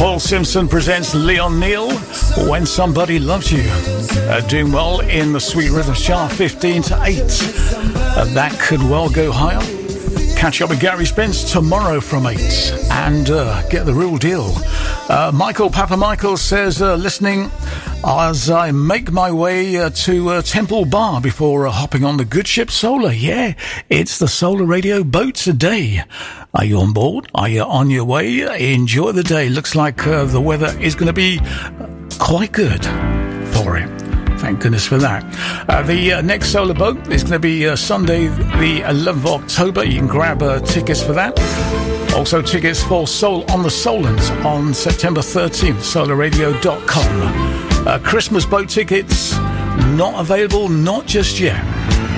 Paul Simpson presents Leon Neal, When Somebody Loves You. Doing well in the Sweet Rhythm chart, 15 to 8. That could well go higher. Catch up with Gary Spence tomorrow from 8 and get the real deal. Michael Papa Michael says, listening as I make my way to Temple Bar before hopping on the Good Ship Solar. Yeah, it's the Solar Radio boat today. Are you on board? Are you on your way? Enjoy the day. Looks like the weather is going to be quite good for it. Thank goodness for that. The next solar boat is going to be Sunday, the 11th of October. You can grab tickets for that. Also tickets for Soul on the Solans on September 13th, solarradio.com. Christmas boat tickets not available, not just yet.